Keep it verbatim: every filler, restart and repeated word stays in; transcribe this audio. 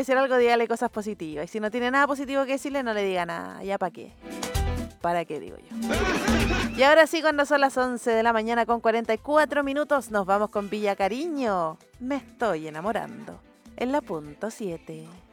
decir algo, dígale cosas positivas. Y si no tiene nada positivo que decirle, no le diga nada. ¿Ya para qué? ¿Para qué, digo yo? Y ahora sí, cuando son las once de la mañana con cuarenta y cuatro minutos, nos vamos con Villa Cariño. Me estoy enamorando. En la punto siete.